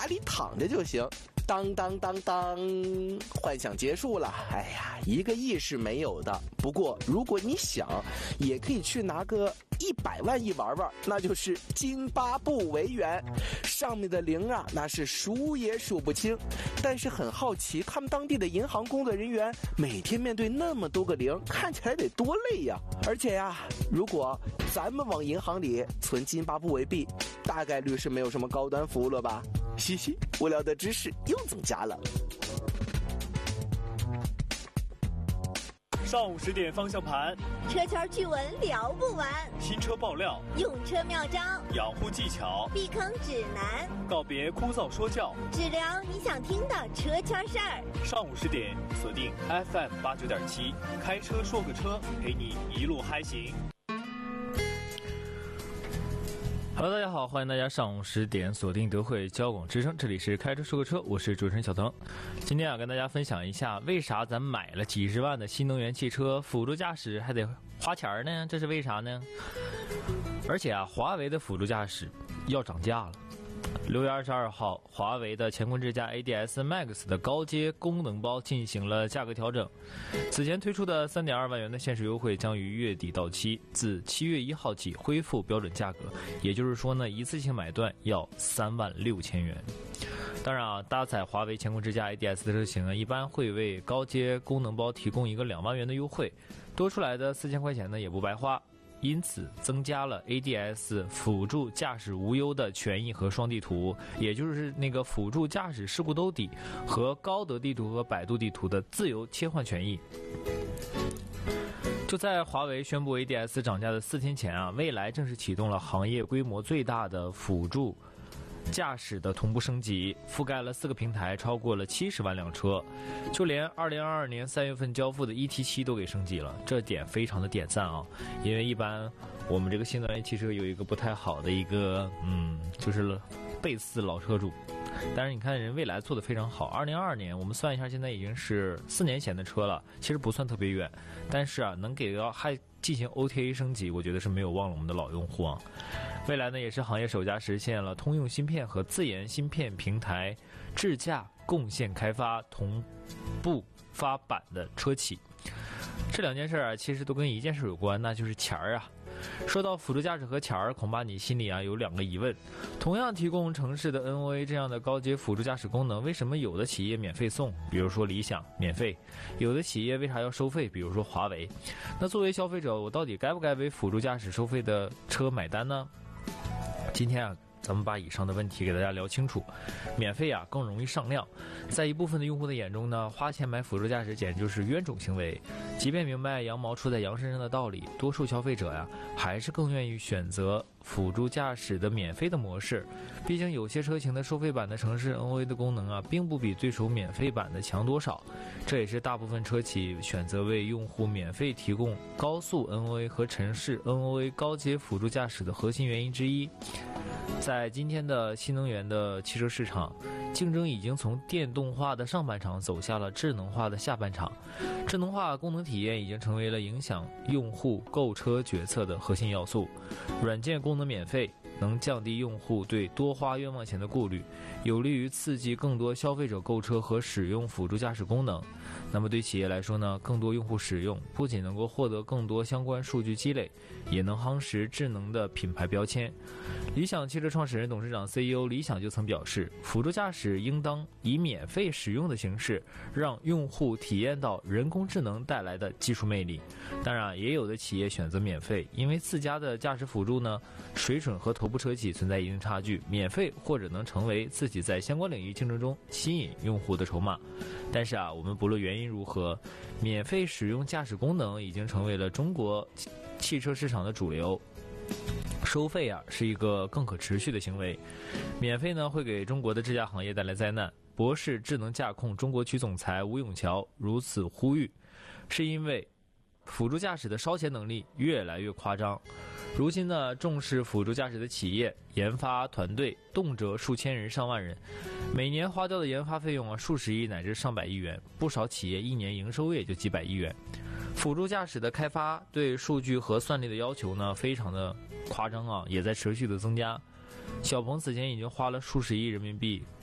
里躺着就行。当当当当，幻想结束了。哎呀，1个亿是没有的，不过如果你想，也可以去拿个100万亿玩玩，那就是津巴布韦元，上面的零啊，那是数也数不清。但是很好奇，他们当地的银行工作人员每天面对那么多个零，看起来得多累呀！而且呀，如果咱们往银行里存津巴布韦币，大概率是没有什么高端服务了吧？嘻嘻，无聊的知识又增加了。 上午10点方向盘， 车圈趣闻聊不完， 新车爆料， 用车妙招， 养护技巧， 避坑指南， 告别枯燥说教， 只聊你想听的车圈事儿。 上午10点，锁定 FM 89.7，开车说个车，陪你一路嗨行。Hello， 大家好，欢迎大家上午10点锁定德惠交广之声，这里是开车说个车，我是主持人小腾。今天跟大家分享一下，为啥咱们买了几十万的新能源汽车，辅助驾驶还得花钱呢？这是为啥呢？而且华为的辅助驾驶要涨价了。6月22号，华为的乾坤智驾 ADS Max 的高阶功能包进行了价格调整。此前推出的3.2万元的限时优惠将于月底到期，自7月1号起恢复标准价格，也就是说呢，一次性买断要36000元。当然搭载华为乾坤智驾 ADS 的车型一般会为高阶功能包提供一个2万元的优惠，多出来的4000块钱呢也不白花。因此增加了 ADS 辅助驾驶无忧的权益和双地图，也就是那个辅助驾驶事故兜底和高德地图和百度地图的自由切换权益。就在华为宣布 ADS 涨价的4天前蔚来正式启动了行业规模最大的辅助驾驶的同步升级，覆盖了4个平台，超过了70万辆车，就连2022年3月份交付的 ET7 都给升级了，这点非常的点赞因为一般我们这个新能源汽车有一个不太好的一个就是背刺老车主。但是你看人蔚来做的非常好，2022年我们算一下，现在已经是4年前的车了，其实不算特别远，但是能给到还进行 OTA 升级，我觉得是没有忘了我们的老用户蔚来呢也是行业首家实现了通用芯片和自研芯片平台智驾共线开发同步发版的车企。这2件事其实都跟一件事有关，那就是钱儿说到辅助驾驶和钱儿，恐怕你心里有2个疑问：同样提供城市的 NOA 这样的高阶辅助驾驶功能，为什么有的企业免费送，比如说理想免费，有的企业为啥要收费，比如说华为？那作为消费者，我到底该不该为辅助驾驶收费的车买单呢？今天咱们把以上的问题给大家聊清楚。免费更容易上量，在一部分的用户的眼中呢，花钱买辅助驾驶简直就是冤种行为。即便明白羊毛出在羊身上的道理，多数消费者还是更愿意选择辅助驾驶的免费的模式。毕竟有些车型的收费版的城市 NOA 的功能并不比最首免费版的强多少，这也是大部分车企选择为用户免费提供高速 NOA 和城市 NOA 高阶辅助驾驶的核心原因之一。在今天的新能源的汽车市场，竞争已经从电动化的上半场走向了智能化的下半场。智能化功能体验已经成为了影响用户购车决策的核心要素。软件功能免费，能降低用户对多花冤枉钱的顾虑，有利于刺激更多消费者购车和使用辅助驾驶功能。那么对企业来说呢，更多用户使用不仅能够获得更多相关数据积累，也能夯实智能的品牌标签。理想汽车创始人、董事长 CEO 李想就曾表示，辅助驾驶应当以免费使用的形式，让用户体验到人工智能带来的技术魅力。当然也有的企业选择免费，因为自家的驾驶辅助呢水准和头部车企存在一定差距，免费或者能成为自己在相关领域竞争中吸引用户的筹码。但是我们不论原因如何，免费使用驾驶功能已经成为了中国汽车市场的主流。收费是一个更可持续的行为，免费呢会给中国的智驾行业带来灾难。博士智能驾控中国区总裁吴永桥如此呼吁，是因为辅助驾驶的烧钱能力越来越夸张。如今呢，重视辅助驾驶的企业研发团队动辄数千人上万人，每年花掉的研发费用数十亿乃至上百亿元，不少企业一年营收也就几百亿元。辅助驾驶的开发对数据和算力的要求呢非常的夸张也在持续的增加。小鹏此前已经花了数十亿人民币